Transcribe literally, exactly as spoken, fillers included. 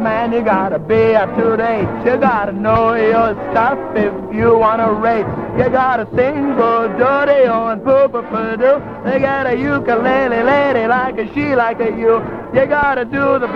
man, you gotta be up to date. You gotta know your stuff if you wanna race. You gotta sing for Dodio and Poopa-Poo-Doo. They got a ukulele lady like a she like a you. You gotta do the